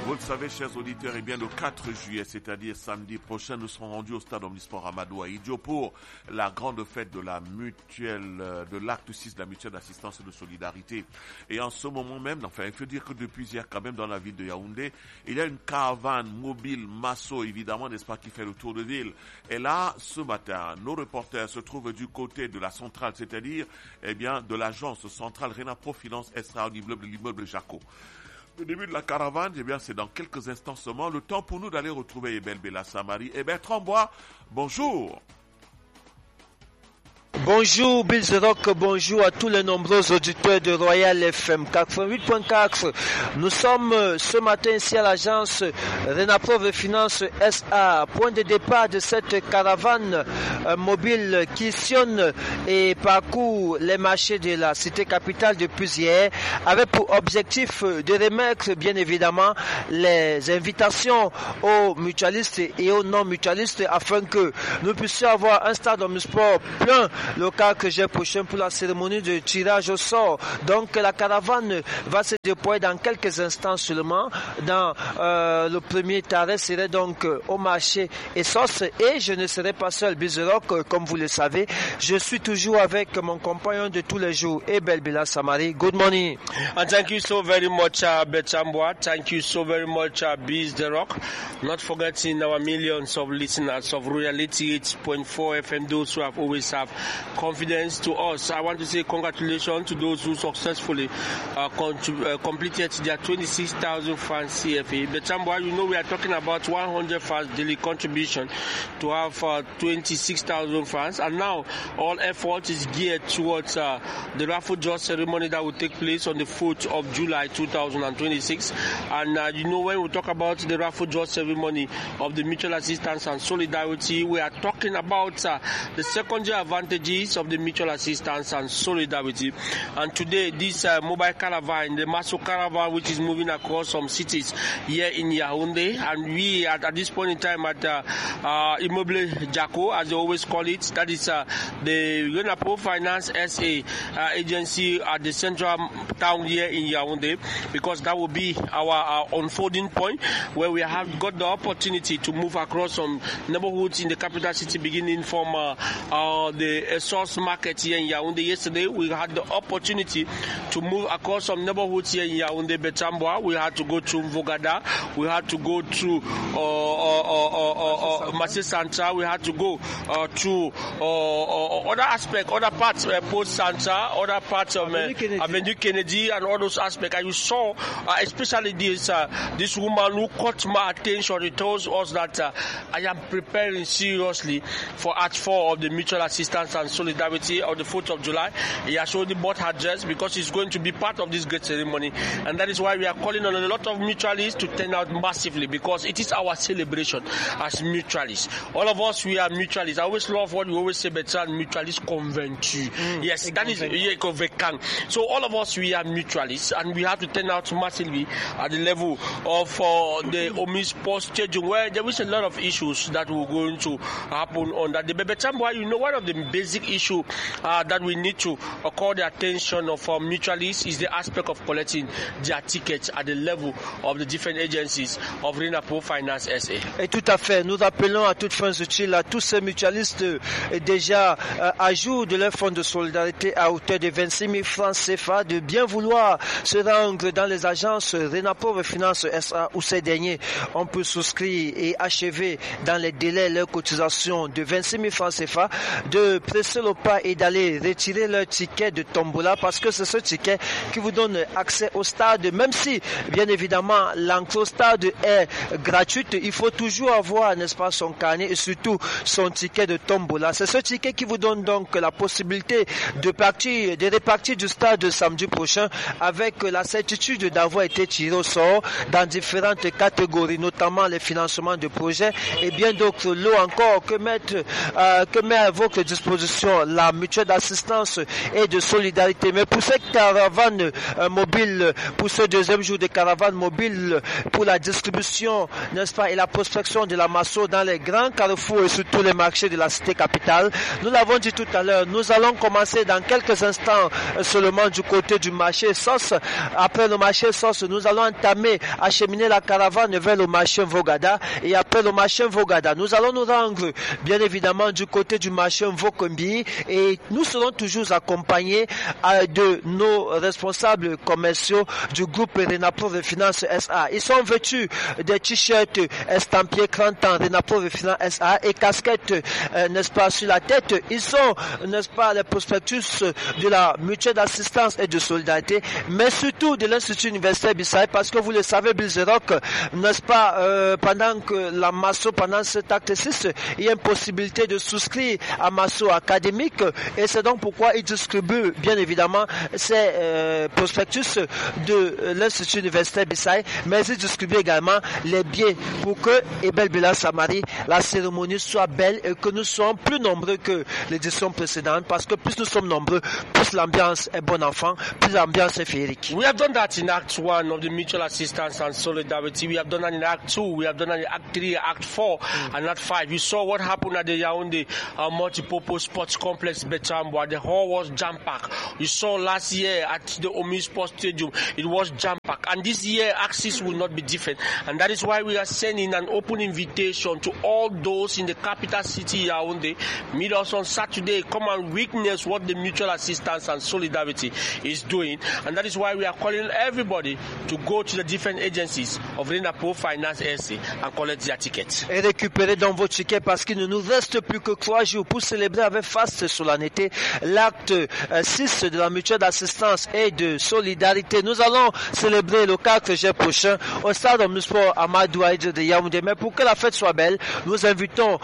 Vous le savez, chers auditeurs, et bien le 4 juillet, c'est-à-dire samedi prochain, nous serons rendus au stade Omnisport Amadou Ahidjo pour la grande fête de la mutuelle, de l'acte 6 de la mutuelle d'assistance et de solidarité. Et en ce moment même, enfin, il faut dire que depuis hier, quand même, dans la ville de Yaoundé, il y a une caravane mobile Masso, évidemment, n'est-ce pas, qui fait le tour de ville. Et là, ce matin, nos reporters se trouvent du côté de la centrale, c'est-à-dire, eh bien, de l'agence centrale Renapro Finance SRA, l'immeuble Jaco. Le début de la caravane, eh bien, c'est dans quelques instants seulement. Le temps pour nous d'aller retrouver Ebel Bella Samari. Et Bertrand Bois, bonjour. Bonjour Bill The Rock, bonjour à tous les nombreux auditeurs de Royal FM 88.4. Nous sommes ce matin ici à l'agence Renapro Finance SA, point de départ de cette caravane mobile qui sillonne et parcourt les marchés de la cité capitale depuis hier, avec pour objectif de remettre bien évidemment les invitations aux mutualistes et aux non-mutualistes afin que nous puissions avoir un stade omnisport plein le 4 juillet prochain pour la cérémonie de tirage au sort. Donc la caravane va se déployer dans quelques instants seulement. Dans le premier arrêt serait donc au marché Essos, et je ne serai pas seul, Bizerok, comme vous le savez. Je suis toujours avec mon compagnon de tous les jours, Ebel Bella Samari. Good morning. And thank you so very much, Betambwa. Thank you so very much, Biz The Rock. Not forgetting our millions of listeners of Royalty 88.4 FM, those who have always have confidence to us. I want to say congratulations to those who successfully completed their 26,000 francs CFA. Betambwa, you know we are talking about 100 francs daily contribution to have 26,000 francs, and now all effort is geared towards the raffle draw ceremony that will take place on the 4th of July 2026. And you know, when we talk about the raffle draw ceremony of the mutual assistance and solidarity, we are talking about the secondary advantages of the mutual assistance and solidarity. And today, this mobile caravan, the Masso caravan, which is moving across some cities here in Yaoundé, and we at this point in time at Immeuble Jaco, as they always call it, that is the Renapro Finance SA agency at the central town here in Yaoundé, because that will be our unfolding point where we have got the opportunity to move across some neighborhoods in the capital city, beginning from the source market here in Yaoundé. Yesterday we had the opportunity to move across some neighborhoods here in Yaoundé, Betambwa. We had to go to Mvogada, we had to go to Marseille Central, we had to go to other aspects, other parts, Post Central, other parts of Avenue Kennedy, and all those aspects. And you saw especially this woman who caught my attention. It tells us that I am preparing seriously for Act 4 of the Mutual Assistance and Solidarity on the 4th of July. He has already bought her dress because she's going to be part of this great ceremony. And that is why we are calling on a lot of mutualists to turn out massively, because it is our celebration as mutualists. All of us, we are mutualists. I always love what we always say, better mutualist conventu. Yes, that is convaincant. So all of us, we are mutualists, and we have to turn out massively at the level of the Omnisport Stadium, where there is a lot of issues that will going to happen on that. The Betambwa, you know, one of the basic issues that we need to call the attention of mutualists is the aspect of collecting their tickets at the level of the different agencies of Renapro Finance SA. Et tout à fait, nous rappelons à toutes fins utiles à tous ces mutualistes déjà à jour de leur fonds de solidarité à hauteur de 26 000 francs CFA de bien vouloir se rendre dans les agences Renapro Finance SA, où ces derniers on peut souscrire et achever dans les délais leur cotisation de 26 000 francs CFA, de presser le pas et d'aller retirer leur ticket de tombola, parce que c'est ce ticket qui vous donne accès au stade. Même si bien évidemment l'entrée au stade est gratuite, il faut toujours avoir, n'est-ce pas, son carnet et surtout son ticket de tombola. C'est ce ticket qui vous donne donc la possibilité de repartir du stade samedi prochain avec la certitude d'avoir été tiré au sort dans différentes catégories, notamment les financements de projets et bien d'autres lots encore que met à votre disposition distribution, la mutuelle d'assistance et de solidarité. Mais pour cette caravane mobile, pour ce deuxième jour de caravane mobile, pour la distribution, n'est-ce pas, et la prospection de la masso dans les grands carrefours et sur tous les marchés de la cité capitale, nous l'avons dit tout à l'heure, nous allons commencer dans quelques instants seulement du côté du marché Sos. Après le marché Sos, nous allons acheminer la caravane vers le marché Vogada, et après le marché Vogada, nous allons nous rendre bien évidemment du côté du marché Vokombi, et nous serons toujours accompagnés de nos responsables commerciaux du groupe Renapro Finance SA. Ils sont vêtus des t-shirts estampillés 30 ans Renapro Finance SA et casquettes, n'est-ce pas, sur la tête. Ils sont, n'est-ce pas, les prospectus de la mutuelle d'assistance et de solidarité, mais surtout de l'Institut universitaire Bissau, parce que vous le savez, Bilzerok, n'est-ce pas, pendant que la Masso, pendant cet acte 6, il y a une possibilité de souscrire à Masso académique, et c'est donc pourquoi ils distribuent bien évidemment ces prospectus de l'Institut universitaire Bissau, mais ils distribuent également les billets pour que Ebel Bela Samari, la cérémonie soit belle et que nous soyons plus nombreux que l'édition précédente, parce que plus nous sommes nombreux, plus l'ambiance est bonne enfant, plus l'ambiance est féerique. We have done that in Act 1 of the Mutual Assistance and Solidarity. We have done that in Act 2. We have done that in Act 3, Act 4, and Act 5. You saw what happened at the Yaoundé Multipurpose Sports Complex, Betambwa. The hall was jam-packed. You saw last year at the Omi Sports Stadium, it was jam-packed. And this year, Act 6 will not be different. And that is why we are sending an open invitation to all those in the capital city, Yaoundé. Meet us on Saturday. Come and witness what the Mutual Assistance and Solidarity is doing. And that is why we are calling everybody to go to the different agencies of Renapro Finance SA and collect their tickets. Et récupérez donc vos tickets, parce qu'il ne nous reste plus que 3 jours pour célébrer avec faste solennité l'acte 6 de la mutuelle d'assistance et de solidarité. Nous allons célébrer le 4 juillet prochain au stade omnisport Amadou Ahidjo de Yaoundé. Mais pour que la fête soit belle, nous invitons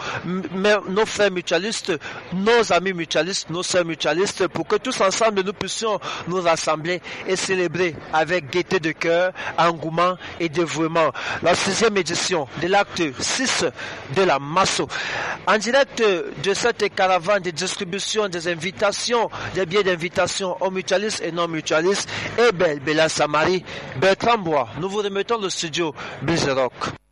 nos frères mutualistes, nos amis mutualistes, nos sœurs mutualistes, pour que tous ensemble nous puissions nous rassembler et célébrer avec gaieté de cœur, engouement et dévouement la 6e édition de l'acte 6 de la Masso. En direct de cette caravane de distribution des invitations, des billets d'invitation aux mutualistes et non mutualistes, Ebel Bela Samari, Bertrand Bois, nous vous remettons le studio Bilzerok.